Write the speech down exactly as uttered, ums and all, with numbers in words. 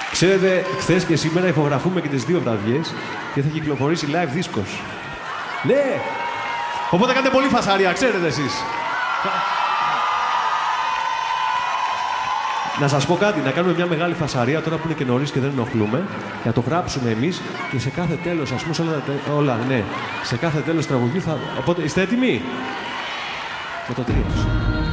Ξέρετε, χθες και σήμερα ηχογραφούμε και τις δύο βραδιές και θα κυκλοφορήσει live δίσκος. Ναι! Οπότε κάντε πολύ φασαρία, ξέρετε εσείς. Να σας πω κάτι, να κάνουμε μια μεγάλη φασαρία τώρα που είναι και νωρίς και δεν ενοχλούμε, να το γράψουμε εμείς και σε κάθε τέλος, ας πούμε, σε όλα, όλα ναι, σε κάθε τέλος τραγουδιού θα... Οπότε, είστε έτοιμοι? Με το τέλος.